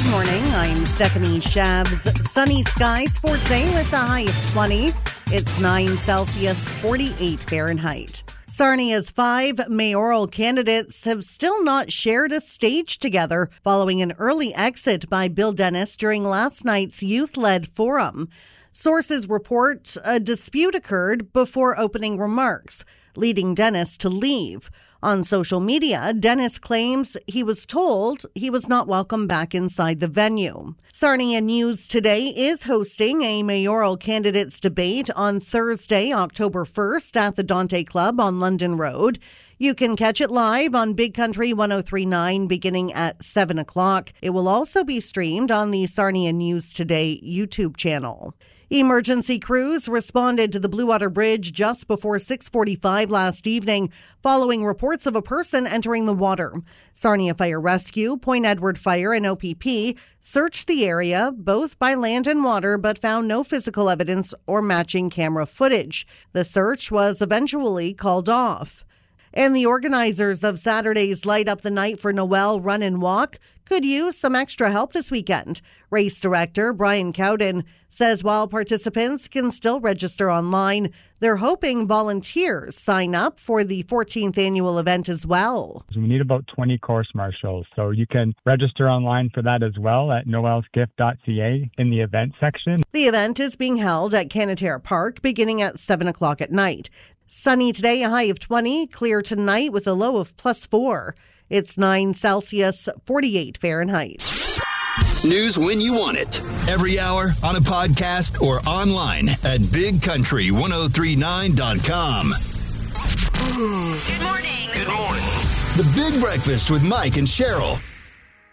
Good morning. I'm Stephanie Shabs. Sunny skies for today with a high of 20. It's 9 Celsius, 48 Fahrenheit. Sarnia's 5 mayoral candidates have still not shared a stage together following an early exit by Bill Dennis during last night's youth-led forum. Sources report a dispute occurred before opening remarks, leading Dennis to leave. On social media, Dennis claims he was told he was not welcome back inside the venue. Sarnia News Today is hosting a mayoral candidates debate on Thursday, October 1st at the Dante Club on London Road. You can catch it live on Big Country 103.9 beginning at 7 o'clock. It will also be streamed on the Sarnia News Today YouTube channel. Emergency crews responded to the Blue Water Bridge just before 6:45 last evening following reports of a person entering the water. Sarnia Fire Rescue, Point Edward Fire, and OPP searched the area both by land and water but found no physical evidence or matching camera footage. The search was eventually called off. And the organizers of Saturday's Light Up the Night for Noel Run and Walk could use some extra help this weekend. Race director Brian Cowden says while participants can still register online, they're hoping volunteers sign up for the 14th annual event as well. We need about 20 course marshals, so you can register online for that as well at noelsgift.ca in the event section. The event is being held at Canatare Park beginning at 7 o'clock at night. Sunny today, a high of 20. Clear tonight with a low of +4. It's 9 Celsius, 48 Fahrenheit. News when you want it. Every hour on a podcast or online at bigcountry1039.com. Good morning. Good morning. The Big Breakfast with Mike and Cheryl.